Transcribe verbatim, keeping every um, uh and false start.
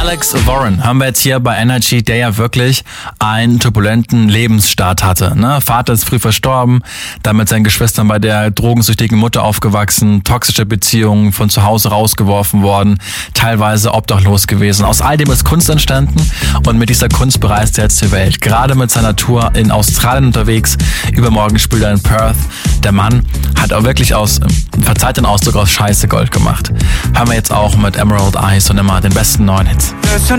Alex Warren haben wir jetzt hier bei Energy, der ja wirklich einen turbulenten Lebensstart hatte. Ne? Vater ist früh verstorben, dann mit seinen Geschwistern bei der drogensüchtigen Mutter aufgewachsen, toxische Beziehungen, von zu Hause rausgeworfen worden, teilweise obdachlos gewesen. Aus all dem ist Kunst entstanden und mit dieser Kunst bereist er jetzt die Welt. Gerade mit seiner Tour in Australien unterwegs, übermorgen spielt er in Perth. Der Mann hat auch wirklich aus, verzeiht den Ausdruck, aus Scheiße Gold gemacht. Haben wir jetzt auch mit Emerald Eyes und immer den besten neuen Hits.